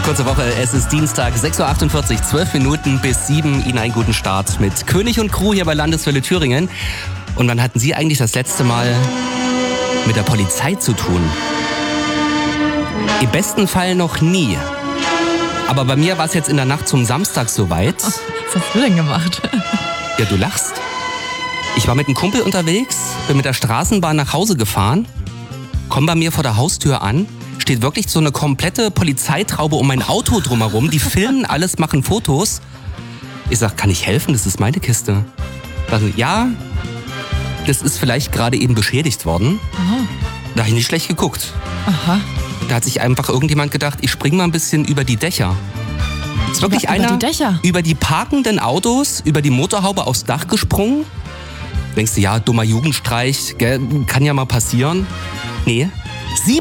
Kurze Woche, es ist Dienstag, 6.48 Uhr, 12 Minuten bis 7. Ihnen einen guten Start mit König und Crew hier bei Landeswelle Thüringen. Und wann hatten Sie eigentlich das letzte Mal mit der Polizei zu tun? Im besten Fall noch nie. Aber bei mir war es jetzt in der Nacht zum Samstag soweit. Was hast du denn gemacht? Ja, du lachst. Ich war mit einem Kumpel unterwegs, bin mit der Straßenbahn nach Hause gefahren, komm bei mir vor der Haustür an, steht wirklich so eine komplette Polizeitraube um mein Auto drumherum. Die filmen alles, machen Fotos. Ich sag, kann ich helfen? Das ist meine Kiste. Also, ja, das ist vielleicht gerade eben beschädigt worden. Aha. Da habe ich nicht schlecht geguckt. Aha. Da hat sich einfach irgendjemand gedacht, ich spring mal ein bisschen über die Dächer. Ist wirklich einer über die Dächer? Über die parkenden Autos, über die Motorhaube aufs Dach gesprungen. Denkst du, ja, dummer Jugendstreich, gell, kann ja mal passieren. Nee,